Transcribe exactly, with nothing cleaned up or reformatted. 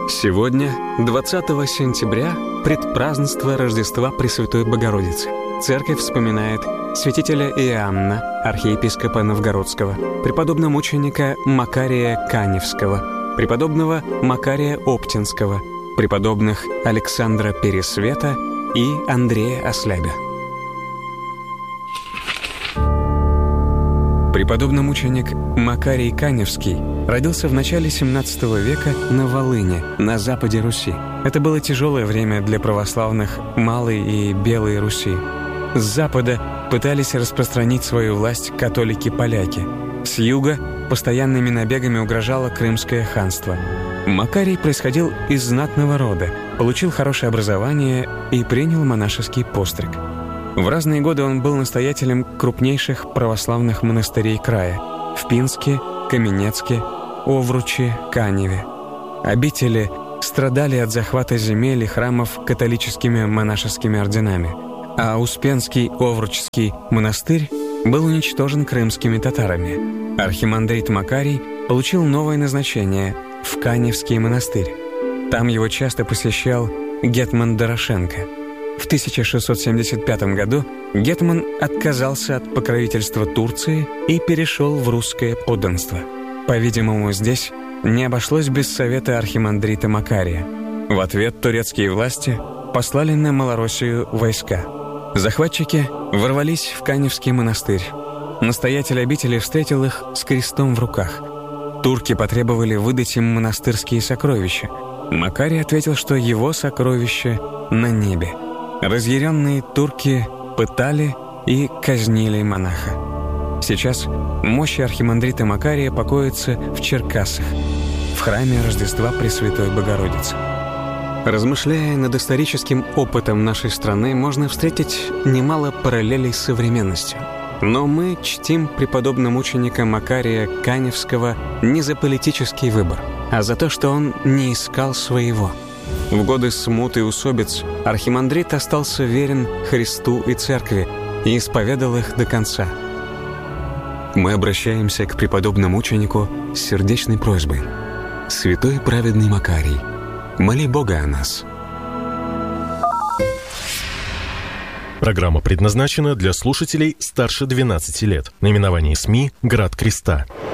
Сегодня, двадцатого сентября, предпразднество Рождества Пресвятой Богородицы. Церковь вспоминает святителя Иоанна, архиепископа Новгородского, преподобномученика Макария Каневского, преподобного Макария Оптинского, преподобных Александра Пересвета и Андрея Ослябя. Преподобномученик Макарий Каневский родился в начале семнадцатого века на Волыне, на западе Руси. Это было тяжелое время для православных Малой и Белой Руси. С запада пытались распространить свою власть католики-поляки. С юга постоянными набегами угрожало Крымское ханство. Макарий происходил из знатного рода, получил хорошее образование и принял монашеский постриг. В разные годы он был настоятелем крупнейших православных монастырей края – в Пинске, Каменецке, Овруче, Каневе. Обители страдали от захвата земель и храмов католическими монашескими орденами, а Успенский Овручский монастырь был уничтожен крымскими татарами. Архимандрит Макарий получил новое назначение – в Каневский монастырь. Там его часто посещал гетман Дорошенко. В тысяча шестьсот семьдесят пятом году гетман отказался от покровительства Турции и перешел в русское подданство. По-видимому, здесь не обошлось без совета архимандрита Макария. В ответ турецкие власти послали на Малороссию войска. Захватчики ворвались в Каневский монастырь. Настоятель обители встретил их с крестом в руках. Турки потребовали выдать им монастырские сокровища. Макарий ответил, что его сокровища на небе. Разъяренные турки пытали и казнили монаха. Сейчас мощи архимандрита Макария покоятся в Черкассах, в храме Рождества Пресвятой Богородицы. Размышляя над историческим опытом нашей страны, можно встретить немало параллелей с современностью. Но мы чтим преподобномученика Макария Каневского не за политический выбор, а за то, что он не искал своего. В годы смут и усобиц архимандрит остался верен Христу и Церкви и исповедал их до конца. Мы обращаемся к преподобному мученику с сердечной просьбой. Святой праведный Макарий, моли Бога о нас. Программа предназначена для слушателей старше двенадцати лет. Наименование СМИ «Град Креста».